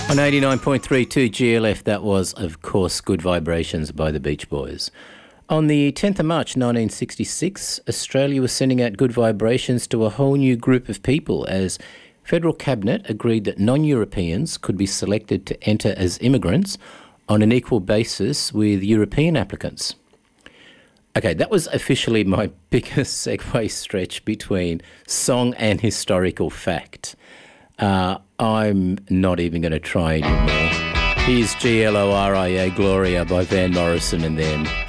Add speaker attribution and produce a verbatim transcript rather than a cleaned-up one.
Speaker 1: On eighty-nine point three two G L F, that was, of course, Good Vibrations by the Beach Boys. On the tenth of March nineteen sixty-six, Australia was sending out good vibrations to a whole new group of people as Federal Cabinet agreed that non-Europeans could be selected to enter as immigrants on an equal basis with European applicants. Okay, that was officially my biggest segue stretch between song and historical fact. Uh, I'm not even going to try anymore. Here's G L O R I A Gloria by Van Morrison and them.